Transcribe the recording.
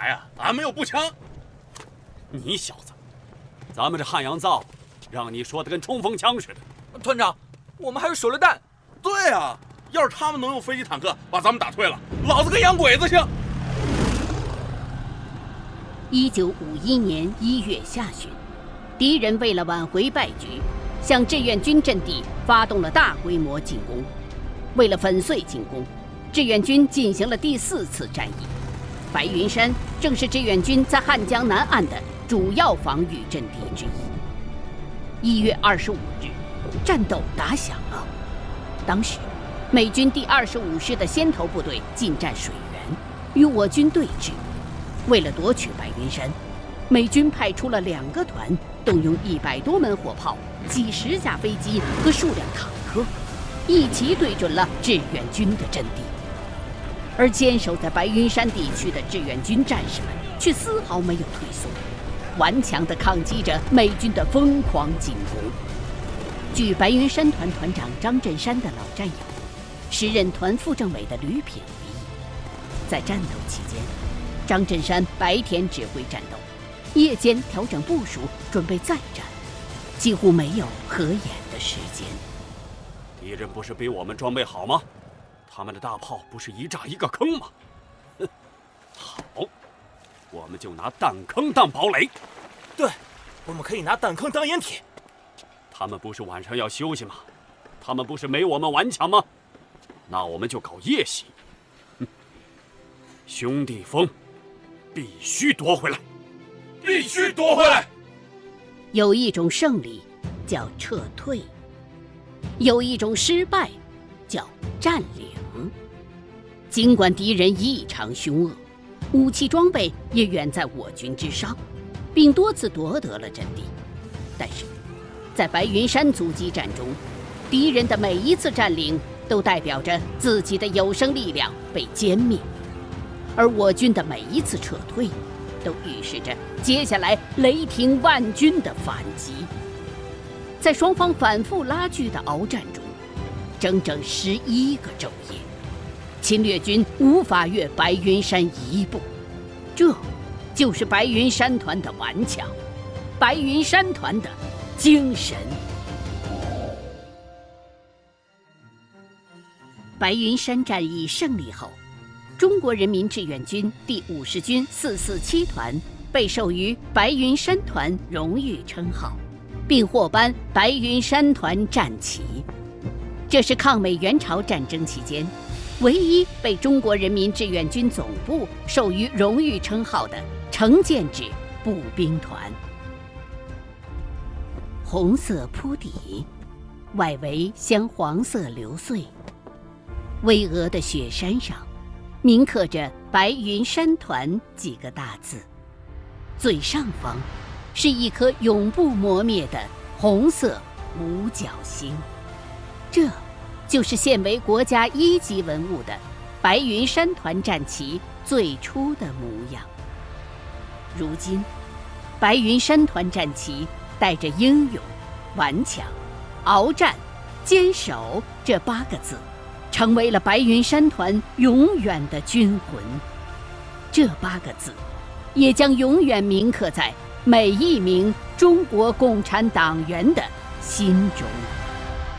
啥呀？俺们又不强。 你小子，咱们这汉阳造，让你说的跟冲锋枪似的。 团长，我们还有手榴弹。 对啊，要是他们能用飞机坦克把咱们打退了，老子跟洋鬼子像。 1951年1月下旬，敌人为了挽回败局，向志愿军阵地发动了大规模进攻。为了粉碎进攻，志愿军进行了第4次战役。白云山正是志愿军在汉江南岸的主要防御阵地之一。1月25日，战斗打响了。当时，美军第25师的先头部队进占水源，与我军对峙。为了夺取白云山，美军派出了2个团，动用100多门火炮、几十架飞机和数辆坦克，一齐对准了志愿军的阵地。而坚守在白云山地区的志愿军战士们却丝毫没有退缩，顽强地抗击着美军的疯狂进攻。据白云山团团长张振山的老战友、时任团副政委的吕品回忆，在战斗期间，张振山白天指挥战斗，夜间调整部署，准备再战，几乎没有合眼的时间。 敌人不是比我们装备好吗？他们的大炮不是一炸一个坑吗？哼，好，我们就拿弹坑当堡垒。 对，我们可以拿弹坑当掩体。 他们不是晚上要休息吗？他们不是没我们顽强吗？那我们就搞夜袭。兄弟峰必须夺回来， 必须夺回来。 有一种胜利叫撤退，有一种失败叫占领。尽管敌人异常凶恶，武器装备也远在我军之上，并多次夺得了阵地，但是在白云山阻击战中，敌人的每一次占领都代表着自己的有生力量被歼灭，而我军的每一次撤退都预示着接下来雷霆万钧的反击。在双方反复拉锯的鏖战中，整整11个昼夜，侵略军无法越白云山一步。这就是白云山团的顽强，白云山团的精神。白云山战役胜利后，中国人民志愿军第50军447团被授予白云山团荣誉称号，并获颁白云山团战旗。这是抗美援朝战争期间唯一被中国人民志愿军总部授予荣誉称号的成建制步兵团。红色铺底，外围镶黄色流穗，巍峨的雪山上铭刻着白云山团几个大字，最上方是一颗永不磨灭的红色五角星。这就是现为国家1级文物的白云山团战旗最初的模样。如今，白云山团战旗带着英勇、顽强、鏖战、坚守这8个字，成为了白云山团永远的军魂。这8个字，也将永远铭刻在每一名中国共产党员的心中。